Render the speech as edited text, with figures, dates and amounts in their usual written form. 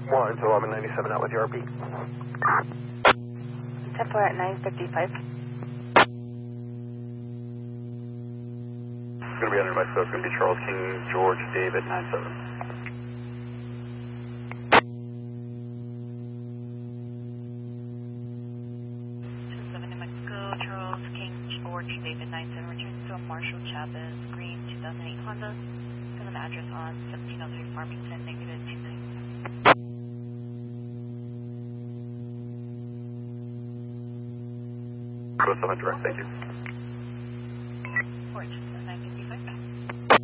1 to 1197 out with your RP. Tempo at 9:55. It's going to be under my scope. It's going to be Charles King, George, David, 97. New Mexico, Charles King, George, David, 97. Return to Marshall Chavez, Green, 2008 Honda. Fill an address on 1703 Farmington, negative 29. 07 direct, thank you.